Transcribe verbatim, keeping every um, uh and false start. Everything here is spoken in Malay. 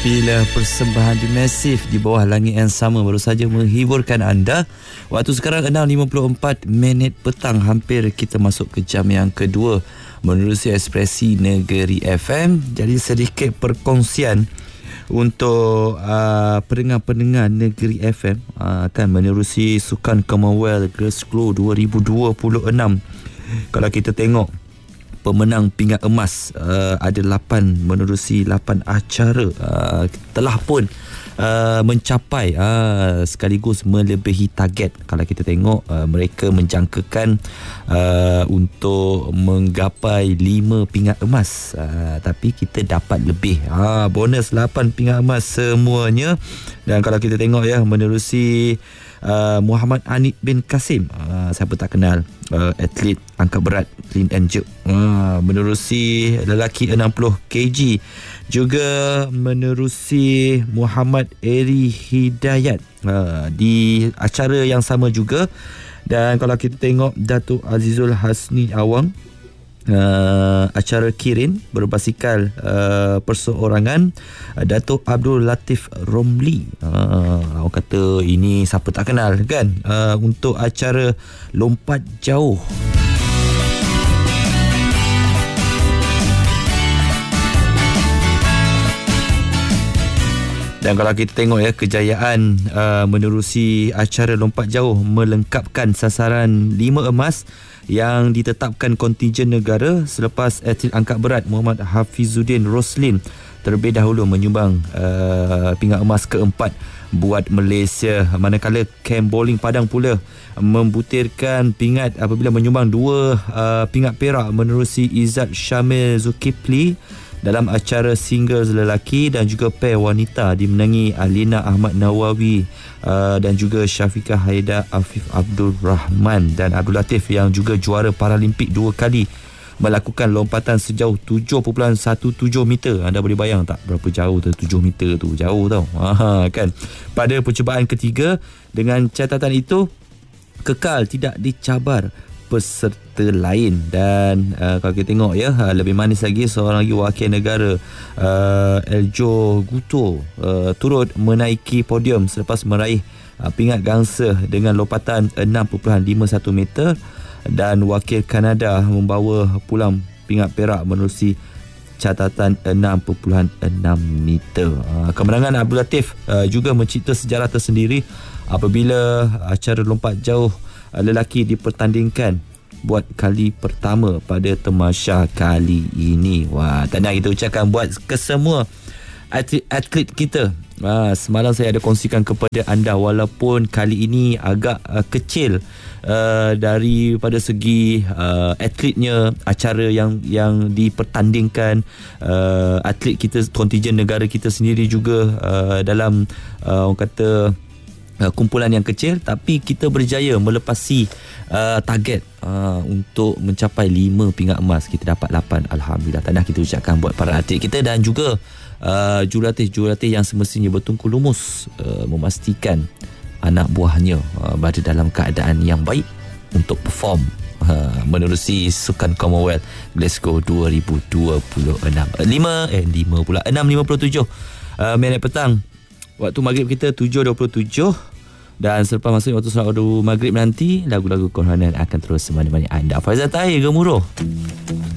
Itulah persembahan di Massive di bawah langit yang sama baru saja menghiburkan anda. Waktu sekarang enam lima puluh empat minit petang, hampir kita masuk ke jam yang kedua menerusi Ekspresi Negeri F M. Jadi sedikit perkongsian untuk uh, pendengar-pendengar Negeri F M uh, kan menerusi Sukan Commonwealth Glasgow dua ribu dua puluh enam. Kalau kita tengok pemenang pingat emas uh, ada lapan menerusi lapan acara uh, telah pun uh, mencapai uh, sekaligus melebihi target. Kalau kita tengok uh, mereka menjangkakan uh, untuk menggapai lima pingat emas, uh, tapi kita dapat lebih, uh, bonus lapan pingat emas semuanya. Dan kalau kita tengok ya, menerusi Uh, Muhammad Anid bin Kasim, uh, siapa tak kenal, uh, atlet angkat berat clean and jerk, uh, menerusi lelaki enam puluh kilogram. Juga menerusi Muhammad Eri Hidayat uh, di acara yang sama juga. Dan kalau kita tengok Datuk Azizul Hasni Awang, Uh, acara Kirin berbasikal uh, perseorangan, uh, Datuk Abdul Latif Romli, uh, orang kata ini siapa tak kenal kan, uh, untuk acara lompat jauh. Dan kalau kita tengok ya, kejayaan uh, menerusi acara lompat jauh melengkapkan sasaran lima emas yang ditetapkan kontijen negara selepas atlet angkat berat Muhammad Hafizuddin Roslin terlebih dahulu menyumbang uh, pingat emas keempat buat Malaysia, manakala Kem Bowling Padang pula membutirkan pingat apabila menyumbang dua uh, pingat perak menerusi Izzat Syamil Zulkifli dalam acara singles lelaki, dan juga pair wanita dimenangi Alina Ahmad Nawawi uh, dan juga Syafiqah Haidar Afif Abdul Rahman dan Abdul Latif yang juga juara Paralimpik dua kali melakukan lompatan sejauh tujuh perpuluhan satu tujuh meter. Anda boleh bayang tak berapa jauh tu? tujuh meter tu jauh tau. Aha, kan. Pada percubaan ketiga, dengan catatan itu kekal tidak dicabar peserta lain. Dan uh, kalau kita tengok ya, uh, lebih manis lagi, seorang lagi wakil negara, uh, Eljo Guto, uh, turut menaiki podium selepas meraih uh, pingat gangsa dengan lompatan enam perpuluhan lima satu meter, dan wakil Kanada membawa pulang pingat perak menerusi catatan enam perpuluhan enam meter. Uh, kemenangan Abdul Latif uh, juga mencipta sejarah tersendiri apabila acara lompat jauh lelaki dipertandingkan buat kali pertama pada temasya kali ini. Wah, tahniah kita ucapkan buat kesemua atlet-atlet kita. Ha, semalam saya ada kongsikan kepada anda, walaupun kali ini agak uh, kecil uh, daripada segi uh, atletnya, acara yang yang dipertandingkan, uh, atlet kita, kontijen negara kita sendiri juga uh, dalam uh, orang kata Uh, kumpulan yang kecil, tapi kita berjaya melepasi uh, target uh, untuk mencapai lima pingat emas. Kita dapat lapan. Alhamdulillah. Tahniah kita ucapkan buat para atlet kita, dan juga uh, jurulatih-jurulatih yang semestinya bertungku lumus uh, memastikan anak buahnya uh, berada dalam keadaan yang baik untuk perform uh, menerusi Sukan Commonwealth Glasgow dua ribu dua puluh enam. lima eh lima pula enam lima puluh tujuh uh, minit petang. Waktu maghrib kita tujuh dua puluh tujuh. Dan selepas masuk waktu solat maghrib nanti, lagu-lagu Quranan akan terus menemani anda. Faizal Tahir, Gemuruh.